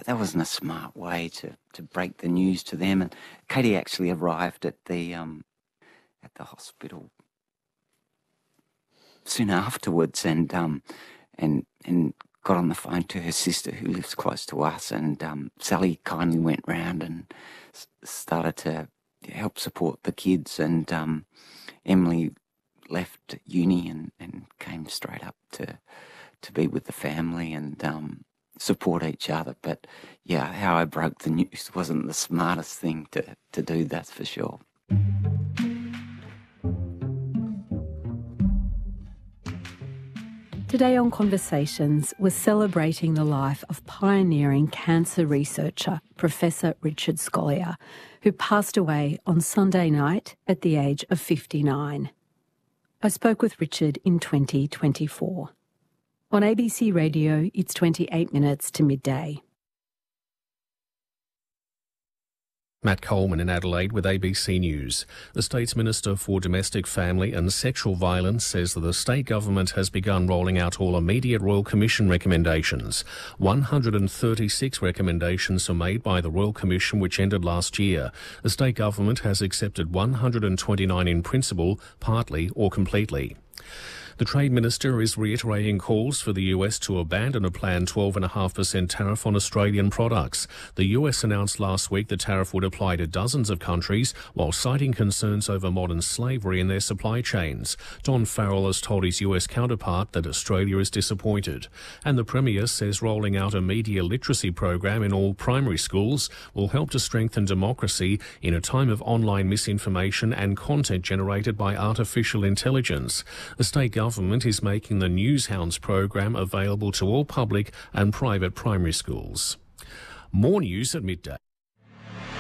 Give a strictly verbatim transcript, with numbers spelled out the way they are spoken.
that wasn't a smart way to, to break the news to them. And Katie actually arrived at the um, at the hospital soon afterwards, and um, and and got on the phone to her sister who lives close to us, and um, Sally kindly went round and s- started to help support the kids, and um, Emily left uni and, and came straight up to to be with the family and um, support each other. But yeah, how I broke the news wasn't the smartest thing to, to do, that's for sure. Today on Conversations, we're celebrating the life of pioneering cancer researcher Professor Richard Scolyer, who passed away on Sunday night at the age of fifty-nine. I spoke with Richard in twenty twenty-four. On A B C Radio, it's twenty-eight minutes to midday. Matt Coleman in Adelaide with A B C News. The State's Minister for Domestic, Family and Sexual Violence says that the state government has begun rolling out all immediate Royal Commission recommendations. one hundred thirty-six recommendations are made by the Royal Commission, which ended last year. The state government has accepted one hundred twenty-nine in principle, partly or completely. The Trade Minister is reiterating calls for the U S to abandon a planned twelve point five percent tariff on Australian products. The U S announced last week the tariff would apply to dozens of countries, while citing concerns over modern slavery in their supply chains. Don Farrell has told his U S counterpart that Australia is disappointed. And the Premier says rolling out a media literacy program in all primary schools will help to strengthen democracy in a time of online misinformation and content generated by artificial intelligence. The state government government is making the Newshounds program available to all public and private primary schools. More news at midday.